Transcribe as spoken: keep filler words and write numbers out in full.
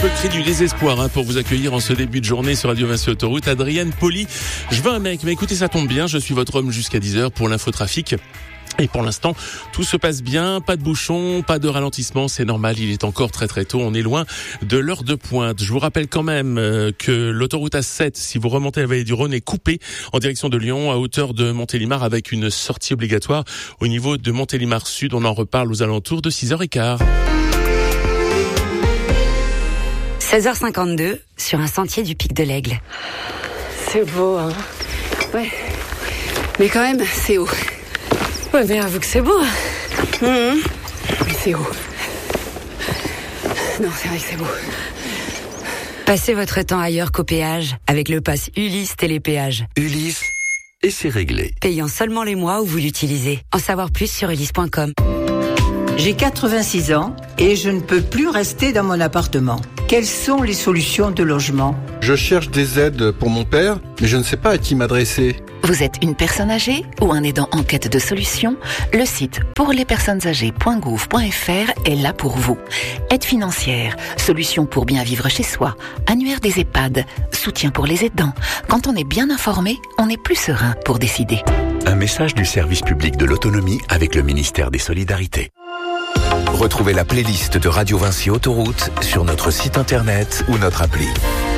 peu le cri du désespoir hein, pour vous accueillir en ce début de journée sur Radio Vinci Autoroute. Adrienne Poli, je veux un mec, mais écoutez, ça tombe bien, je suis votre homme jusqu'à dix heures pour l'infotrafic. Et pour l'instant, tout se passe bien, pas de bouchons, pas de ralentissement, c'est normal, il est encore très très tôt, on est loin de l'heure de pointe. Je vous rappelle quand même que l'autoroute A sept, si vous remontez la vallée du Rhône, est coupée en direction de Lyon à hauteur de Montélimar avec une sortie obligatoire au niveau de Montélimar Sud. On en reparle aux alentours de six heures quinze. seize heures cinquante-deux, sur un sentier du Pic de l'Aigle. C'est beau, hein. Ouais. Mais quand même, c'est haut. Ouais, mais avoue que c'est beau. Mmh. Mais c'est haut. Non, c'est vrai que c'est beau. Passez votre temps ailleurs qu'au péage avec le pass Ulysse Télépéage. Ulysse, et c'est réglé. Payant seulement les mois où vous l'utilisez. En savoir plus sur ulysse point com. J'ai quatre-vingt-six ans et je ne peux plus rester dans mon appartement. Quelles sont les solutions de logement ? Je cherche des aides pour mon père, mais je ne sais pas à qui m'adresser. Vous êtes une personne âgée ou un aidant en quête de solutions ? Le site pour les personnes âgées point gouv point f r est là pour vous. Aide financière, solutions pour bien vivre chez soi, annuaire des EHPAD, soutien pour les aidants. Quand on est bien informé, on est plus serein pour décider. Un message du service public de l'autonomie avec le ministère des Solidarités. Retrouvez la playlist de Radio Vinci Autoroute sur notre site internet ou notre appli.